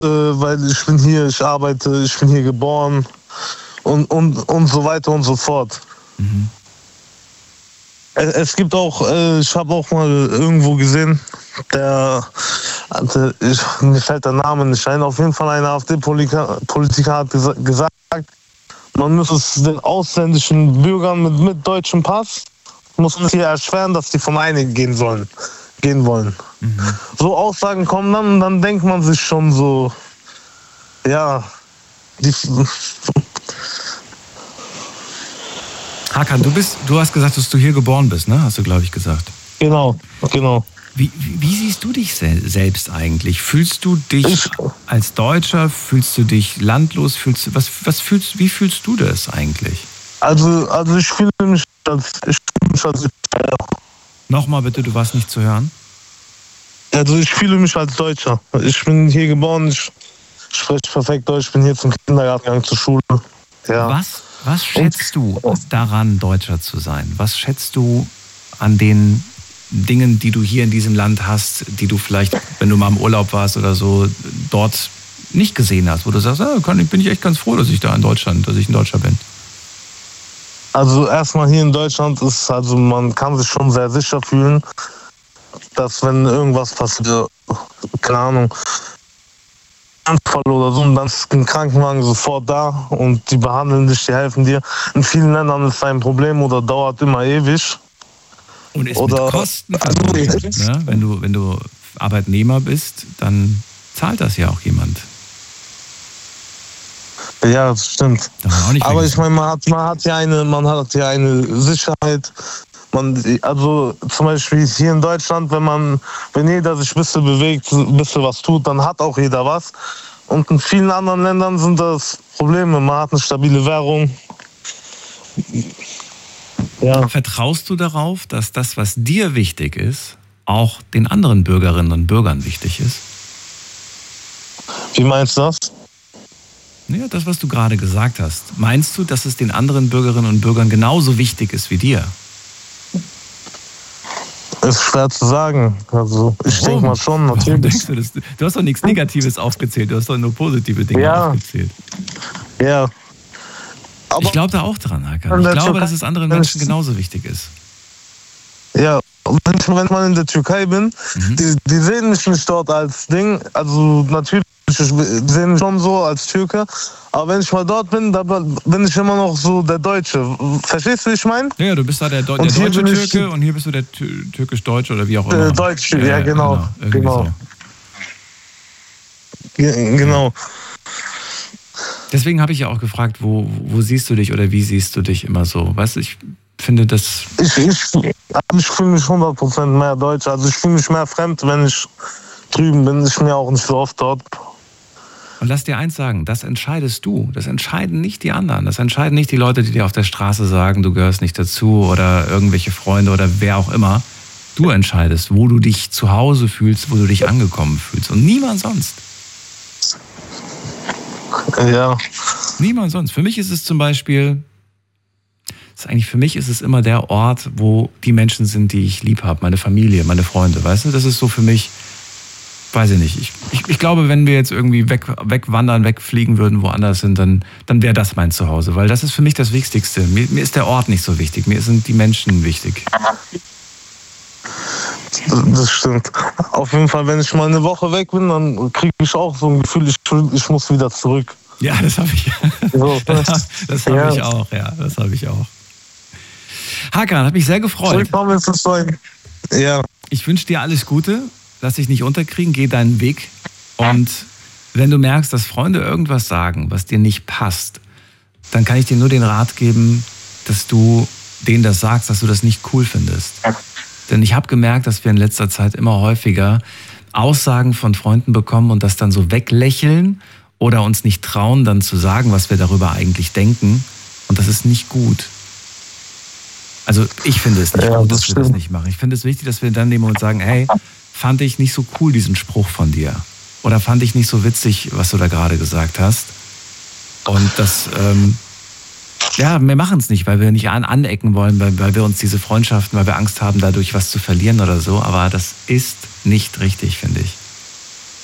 weil ich bin hier, ich arbeite, ich bin hier geboren und so weiter und so fort. Mhm. Es gibt auch, ich habe auch mal irgendwo gesehen, mir fällt der Name nicht ein, auf jeden Fall ein AfD-Politiker hat gesagt, man muss es den ausländischen Bürgern mit deutschem Pass, muss man es hier erschweren, dass die vom einen gehen wollen. Mhm. So Aussagen kommen dann und dann denkt man sich schon so, ja, Hakan, du hast gesagt, dass du hier geboren bist, ne? Hast du, glaube ich, gesagt. Genau. Wie siehst du dich selbst eigentlich? Fühlst du dich als Deutscher? Fühlst du dich landlos? Wie fühlst du das eigentlich? Also ich fühle mich als Nochmal bitte, du warst nicht zu hören. Also ich fühle mich als Deutscher. Ich bin hier geboren, ich spreche perfekt Deutsch, ich bin hier zum Kindergarten gegangen, zur Schule. Ja. Was schätzt du daran, Deutscher zu sein? Was schätzt du an den Dingen, die du hier in diesem Land hast, die du vielleicht, wenn du mal im Urlaub warst oder so, dort nicht gesehen hast, wo du sagst, bin ich echt ganz froh, dass ich ein Deutscher bin? Also erstmal hier in Deutschland man kann sich schon sehr sicher fühlen, dass wenn irgendwas passiert, keine Ahnung, Anfall oder so, und dann ist ein Krankenwagen sofort da und die behandeln dich, die helfen dir. In vielen Ländern ist es ein Problem oder dauert immer ewig. Und ist mit Kosten verbunden. Ne? Wenn du Arbeitnehmer bist, dann zahlt das ja auch jemand. Ja, das stimmt. Aber ich meine, man hat ja eine Sicherheit. Also zum Beispiel hier in Deutschland, wenn jeder sich ein bisschen bewegt, ein bisschen was tut, dann hat auch jeder was. Und in vielen anderen Ländern sind das Probleme. Man hat eine stabile Währung. Ja. Vertraust du darauf, dass das, was dir wichtig ist, auch den anderen Bürgerinnen und Bürgern wichtig ist? Wie meinst du das? Ja, das, was du gerade gesagt hast. Meinst du, dass es den anderen Bürgerinnen und Bürgern genauso wichtig ist wie dir? Ist schwer zu sagen. Also ich denke mal schon, natürlich. Du hast doch nichts Negatives aufgezählt, du hast doch nur positive Dinge aufgezählt. Ja. Aber ich glaube da auch dran, Hakan. Ich glaube, dass es anderen Menschen genauso wichtig ist. Ja, wenn man in der Türkei bin, die sehen mich nicht dort als Ding. Also natürlich sehen mich schon so als Türke. Aber wenn ich mal dort bin, da bin ich immer noch so der Deutsche. Verstehst du, wie ich meine? Ja, du bist da der deutsche Türke und hier bist du der türkisch-Deutsche oder wie auch immer. Deutsche, ja, genau. So. Genau. Deswegen habe ich ja auch gefragt, wo siehst du dich oder wie siehst du dich immer so? Weißt du, ich finde das... Ich fühle mich 100% mehr deutsch. Also ich fühle mich mehr fremd, wenn ich drüben bin. Ich bin ja auch nicht so oft dort. Und lass dir eins sagen, das entscheidest du. Das entscheiden nicht die anderen. Das entscheiden nicht die Leute, die dir auf der Straße sagen, du gehörst nicht dazu oder irgendwelche Freunde oder wer auch immer. Du entscheidest, wo du dich zu Hause fühlst, wo du dich angekommen fühlst. Und niemand sonst. Ja. Niemand sonst. Für mich ist es zum Beispiel, für mich ist es immer der Ort, wo die Menschen sind, die ich lieb habe. Meine Familie, meine Freunde, weißt du? Das ist so für mich, weiß ich nicht. Ich glaube, wenn wir jetzt irgendwie wegwandern, wegfliegen würden, woanders sind, dann wäre das mein Zuhause. Weil das ist für mich das Wichtigste. Mir ist der Ort nicht so wichtig. Mir sind die Menschen wichtig. Das stimmt. Auf jeden Fall, wenn ich mal eine Woche weg bin, dann kriege ich auch so ein Gefühl, ich muss wieder zurück. Ja, das habe ich. Das habe ich auch, ja. Das habe ich auch. Hakan, hat mich sehr gefreut. Willkommen ist es sein. Ja. Ich wünsche dir alles Gute. Lass dich nicht unterkriegen, geh deinen Weg. Und wenn du merkst, dass Freunde irgendwas sagen, was dir nicht passt, dann kann ich dir nur den Rat geben, dass du denen das sagst, dass du das nicht cool findest. Denn ich habe gemerkt, dass wir in letzter Zeit immer häufiger Aussagen von Freunden bekommen und das dann so weglächeln oder uns nicht trauen, dann zu sagen, was wir darüber eigentlich denken. Und das ist nicht gut. Also ich finde es nicht gut, dass wir das nicht machen. Ich finde es wichtig, dass wir dann nehmen und sagen, hey, fand ich nicht so cool, diesen Spruch von dir. Oder fand ich nicht so witzig, was du da gerade gesagt hast. Und das, wir machen es nicht, weil wir nicht anecken wollen, weil wir uns diese Freundschaften, weil wir Angst haben, dadurch was zu verlieren oder so. Aber das ist nicht richtig, finde ich.